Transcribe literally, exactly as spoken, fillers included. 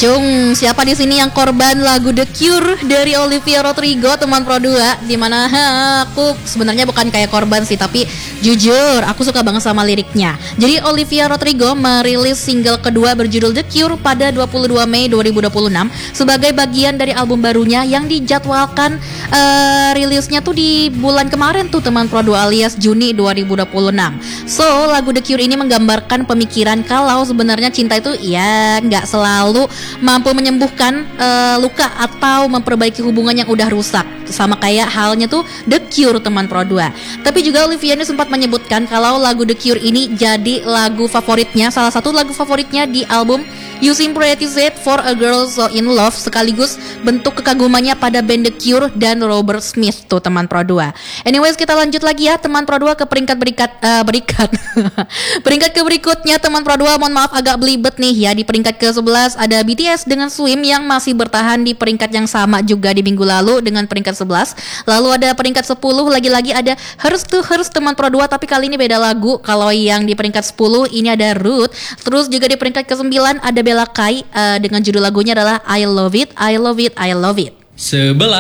Cung, siapa di sini yang korban lagu The Cure dari Olivia Rodrigo, teman Pro dua? Dimana aku sebenarnya bukan kayak korban sih, tapi jujur aku suka banget sama liriknya. Jadi Olivia Rodrigo merilis single kedua berjudul The Cure pada dua puluh dua Mei dua ribu dua puluh enam sebagai bagian dari album barunya yang dijadwalkan uh, rilisnya tuh di bulan kemarin tuh teman Pro dua, alias Juni dua ribu dua puluh enam. So lagu The Cure ini menggambarkan pemikiran kalau sebenarnya cinta itu ya nggak selalu mampu menyembuhkan uh, luka atau memperbaiki hubungan yang udah rusak. Sama kayak halnya tuh The Cure teman Pro dua. Tapi juga Olivia ini sempat menyebutkan kalau lagu The Cure ini jadi lagu favoritnya, salah satu lagu favoritnya di album You Seem Pretty Sad for a Girl So In Love, sekaligus bentuk kekagumannya pada band The Cure dan Robert Smith tuh teman Pro dua. Anyways, kita lanjut lagi ya teman Pro dua ke peringkat berikat uh, berikat peringkat ke berikutnya teman Pro dua. Mohon maaf agak belibet nih ya. Di peringkat ke sebelas ada B T S dengan Swim yang masih bertahan di peringkat yang sama juga di minggu lalu dengan peringkat sebelas. Lalu ada peringkat sepuluh lagi-lagi ada Hers to Hers teman Pro dua, tapi kali ini beda lagu. Kalau yang di peringkat sepuluh ini ada Root. Terus juga di peringkat ke sembilan ada Bella Kai uh, dengan judul lagunya adalah I Love It, I Love It, I Love It. sebelas